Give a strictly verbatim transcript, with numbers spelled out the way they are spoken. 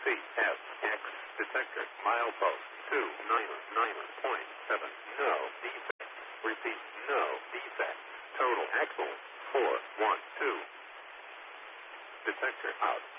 F X detector milepost two nine nine point seven. No defect. Repeat, no defect. Total axle four one two. Detector out.